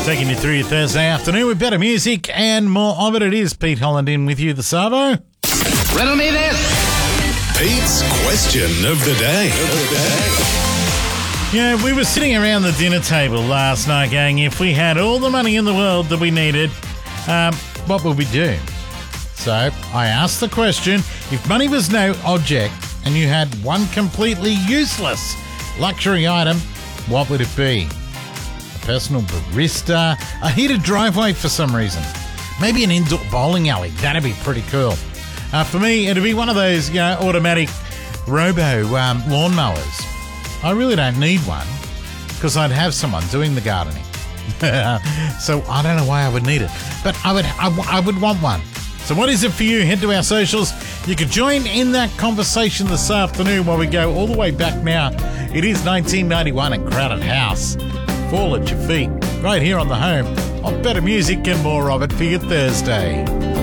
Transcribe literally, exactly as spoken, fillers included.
Taking you through your Thursday afternoon with better music and more of it. It is Pete Holland in with you, the Savo. Riddle me this. Pete's question of the day. Yeah, we were sitting around the dinner table last night going, if we had all the money in the world that we needed, um, what would we do? So I asked the question, if money was no object and you had one completely useless luxury item, what would it be? A personal barista, a heated driveway for some reason, maybe an indoor bowling alley. That'd be pretty cool. Uh, for me, it'd be one of those, you know, automatic robo um, lawnmowers. I really don't need one because I'd have someone doing the gardening. So I don't know why I would need it, but I would I, I would want one. So what is it for you? Head to our socials. You can join in that conversation this afternoon while we go all the way back now. It is nineteen ninety-one at Crowded House. Fall at your feet, right here on the home of better music and more of it for your Thursday.